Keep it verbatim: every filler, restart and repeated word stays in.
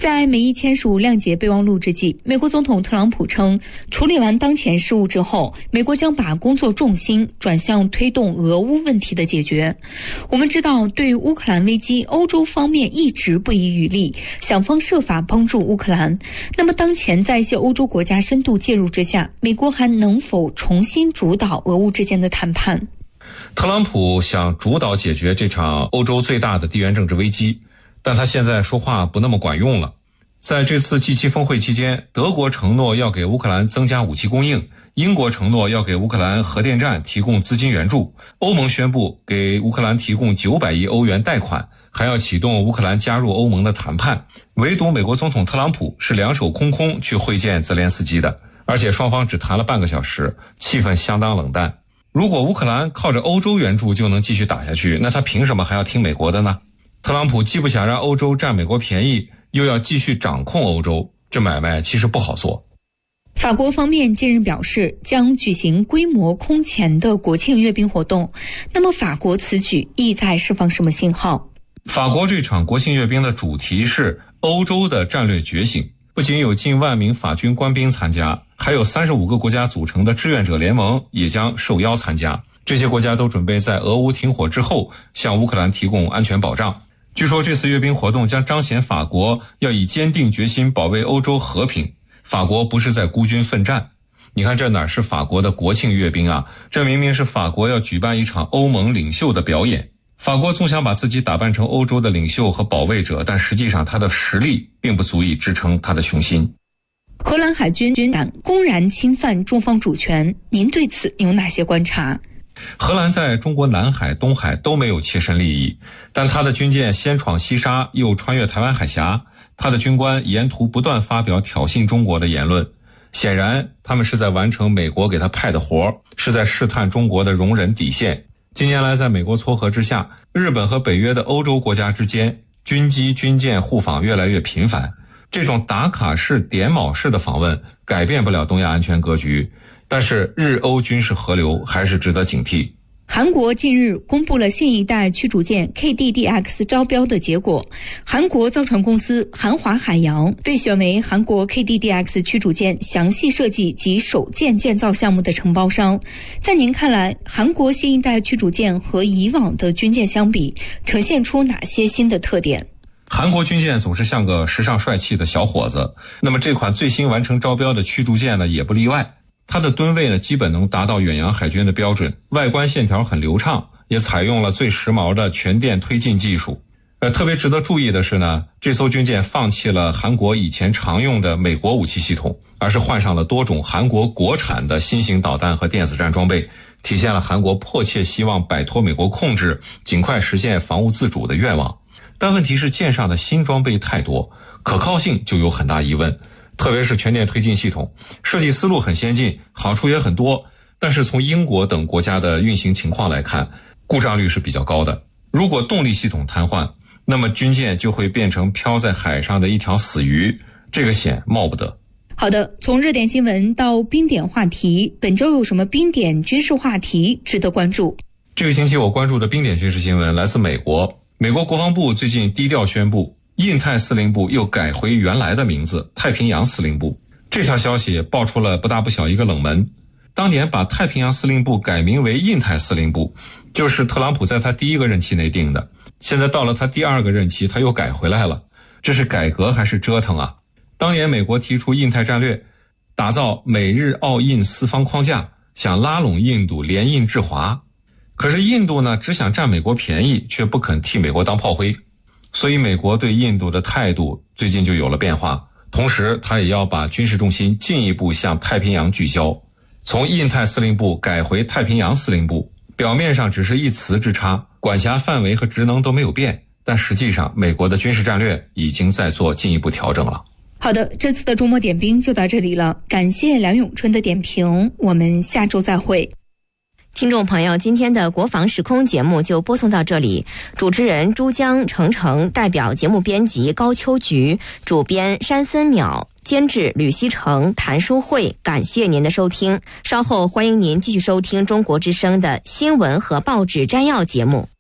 在美伊签署谅解备忘录之际，美国总统特朗普称，处理完当前事务之后，美国将把工作重心转向推动俄乌问题的解决。我们知道，对于乌克兰危机，欧洲方面一直不遗余力，想方设法帮助乌克兰。那么当前在一些欧洲国家深度介入之下，美国还能否重新主导俄乌之间的谈判？ 特朗普想主导解决这场欧洲最大的地缘政治危机，但他现在说话不那么管用了。在这次 G 七 峰会期间，德国承诺要给乌克兰增加武器供应，英国承诺要给乌克兰核电站提供资金援助，欧盟宣布给乌克兰提供九百亿欧元贷款，还要启动乌克兰加入欧盟的谈判。唯独美国总统特朗普是两手空空去会见泽连斯基的，而且双方只谈了半个小时，气氛相当冷淡。如果乌克兰靠着欧洲援助就能继续打下去，那他凭什么还要听美国的呢？特朗普既不想让欧洲占美国便宜，又要继续掌控欧洲，这买卖其实不好做。 法国方面近日表示将举行规模空前的国庆阅兵活动，那么法国此举意在释放什么信号？ 法国这场国庆阅兵的主题是欧洲的战略觉醒，不仅有近万名法军官兵参加，还有三十五个国家组成的志愿者联盟也将受邀参加。这些国家都准备在俄乌停火之后向乌克兰提供安全保障。据说这次阅兵活动将彰显法国要以坚定决心保卫欧洲和平，法国不是在孤军奋战。你看这哪是法国的国庆阅兵啊，这明明是法国要举办一场欧盟领袖的表演。法国总想把自己打扮成欧洲的领袖和保卫者，但实际上他的实力并不足以支撑他的雄心。 荷兰海军军胆公然侵犯中方主权，您对此有哪些观察？ 荷兰在中国南海、东海都没有切身利益，但他的军舰先闯西沙，又穿越台湾海峡，他的军官沿途不断发表挑衅中国的言论。显然，他们是在完成美国给他派的活，是在试探中国的容忍底线。近年来，在美国撮合之下，日本和北约的欧洲国家之间军机、军舰互访越来越频繁。这种打卡式、点卯式的访问改变不了东亚安全格局，但是日欧军事合流还是值得警惕。 韩国近日公布了新一代驱逐舰 K D D X 招标的结果，韩国造船公司韩华海洋被选为韩国 K D D X 驱逐舰详细设计及首舰建造项目的承包商。在您看来，韩国新一代驱逐舰和以往的军舰相比，呈现出哪些新的特点？ 韩国军舰总是像个时尚帅气的小伙子，那么这款最新完成招标的驱逐舰呢，也不例外。它的吨位呢，基本能达到远洋海军的标准，外观线条很流畅，也采用了最时髦的全电推进技术。呃，特别值得注意的是呢，这艘军舰放弃了韩国以前常用的美国武器系统，而是换上了多种韩国国产的新型导弹和电子战装备，体现了韩国迫切希望摆脱美国控制，尽快实现防务自主的愿望。但问题是舰上的新装备太多，可靠性就有很大疑问。特别是全电推进系统，设计思路很先进，好处也很多，但是从英国等国家的运行情况来看，故障率是比较高的。如果动力系统瘫痪，那么军舰就会变成漂在海上的一条死鱼，这个险冒不得。 好的，从热点新闻到冰点话题，本周有什么冰点军事话题值得关注？ 这个星期我关注的冰点军事新闻来自美国。美国国防部最近低调宣布，印太司令部又改回原来的名字，太平洋司令部。这条消息爆出了不大不小一个冷门。当年把太平洋司令部改名为印太司令部，就是特朗普在他第一个任期内定的。现在到了他第二个任期，他又改回来了。这是改革还是折腾啊？当年美国提出印太战略，打造美日澳印四方框架，想拉拢印度联印制华。可是印度呢，只想占美国便宜，却不肯替美国当炮灰。所以美国对印度的态度最近就有了变化，同时他也要把军事重心进一步向太平洋聚焦，从印太司令部改回太平洋司令部，表面上只是一词之差，管辖范围和职能都没有变，但实际上美国的军事战略已经在做进一步调整了。 好的，这次的周末点兵就到这里了，感谢梁永春的点评，我们下周再会。 听众朋友，今天的国防时空节目就播送到这里，主持人珠江程程，代表节目编辑高秋菊，主编山森淼，监制吕希成、谭淑慧，感谢您的收听。稍后欢迎您继续收听中国之声的新闻和报纸摘要节目。